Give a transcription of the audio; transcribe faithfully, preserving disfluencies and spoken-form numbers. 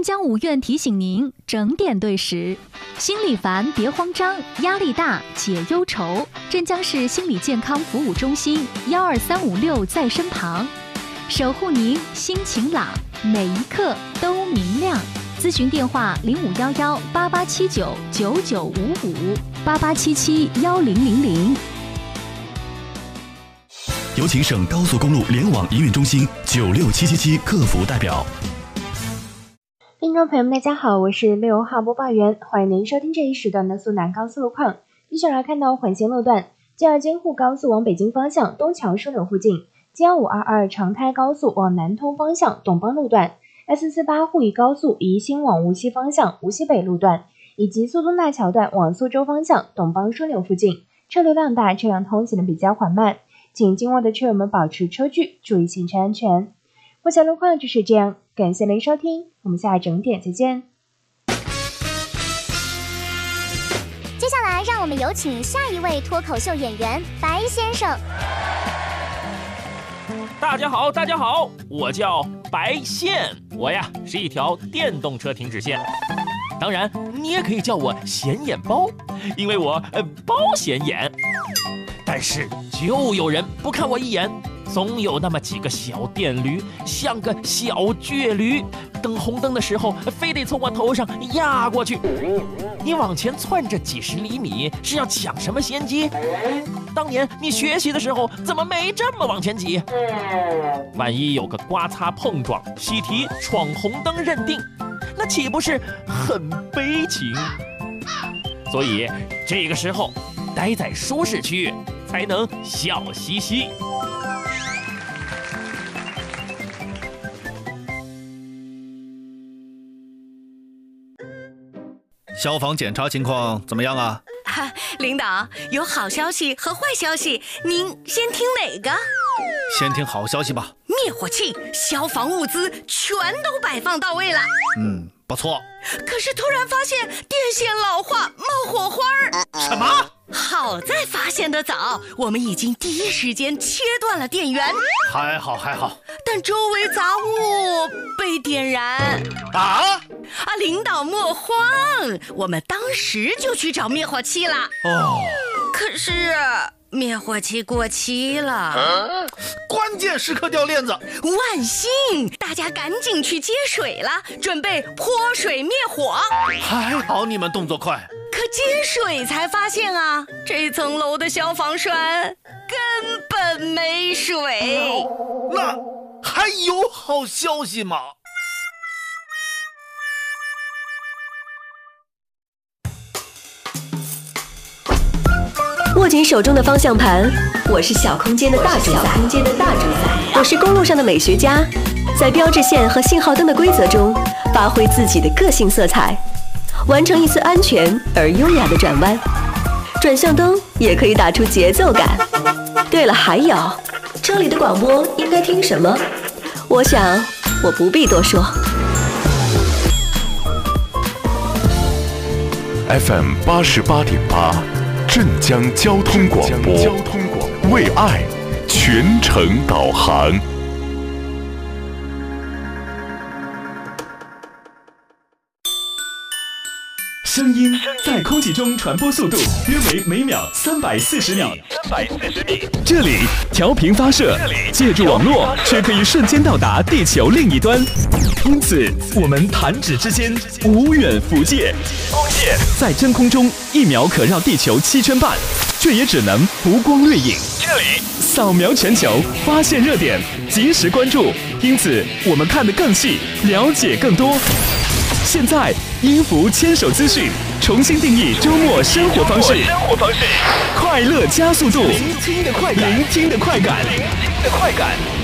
镇江五院提醒您整点对时。心里烦别慌张，压力大解忧愁。镇江市心理健康服务中心幺二三五六在身旁，守护您心晴朗，每一刻都明亮。咨询电话零五幺幺八八七九九九五五八八七七幺零零零。 有请省高速公路联网营运中心九六七七七客服代表。 听众朋友们，大家好，我是六号播报员，欢迎您收听这一时段的苏南高速路况。继续来看到环线路段，京二京沪高速往北京方向东桥枢纽附近，京五二二长台高速往南通方向董邦路段， S 四八沪宜高速宜兴往无锡方向无锡北路段，以及苏东大桥段往苏州方向董邦枢纽附近，车流量大，车辆通行的比较缓慢，请经过的车友们保持车距，注意行车安全。目前路况就是这样，感谢您收听，我们下整点再见。 接下来让我们有请下一位脱口秀演员白先生。 大家好，大家好，我叫白线，我呀是一条电动车停止线。当然，你也可以叫我显眼包，因为我呃包显眼。但是就有人不看我一眼，总有那么几个小电驴，像个小倔驴，等红灯的时候非得从我头上压过去。你往前窜着几十厘米，是要抢什么先机？当年你学习的时候怎么没这么往前挤？万一有个刮擦碰撞，习题闯红灯认定，那岂不是很悲情？所以这个时候待在舒适区才能笑嘻嘻。 消防检查情况怎么样啊？ 哈，领导，有好消息和坏消息，您先听哪个？ 先听好消息吧。 灭火器、消防物资全都摆放到位了。 嗯，不错。 可是突然发现电线老化，冒火花儿。 什么？ 好在发现的早，我们已经第一时间切断了电源。 还好还好， 但周围杂物被点燃。 啊啊！领导莫慌，我们当时就去找灭火器了。 哦， 可是灭火器过期了，啊、 关键时刻掉链子。 万幸，大家赶紧去接水了，准备泼水灭火。 还好你们动作快。 可接水才发现啊，这层楼的消防栓根本没水。 那还有好消息吗？ 握紧手中的方向盘，我是小空间的大主宰，空间的大主宰，我是公路上的美学家，在标志线和信号灯的规则中，发挥自己的个性色彩，完成一次安全而优雅的转弯。转向灯也可以打出节奏感。对了，还有，车里的广播应该听什么？我想我不必多说。 F M 八十八点八。镇江交通广播，为爱全程导航。 声音在空气中传播速度约为每秒三百四十米。三百四十米。这里调频发射，借助网络却可以瞬间到达地球另一端。因此，我们弹指之间，无远弗届。在真空中一秒可绕地球七圈半，却也只能浮光掠影。这里扫描全球，发现热点，及时关注。因此，我们看得更细，了解更多。现在，音符牵手资讯重新定义周末生活方式。生活方式，快乐加速度，聆听的快感，聆听的快感，聆听的快感。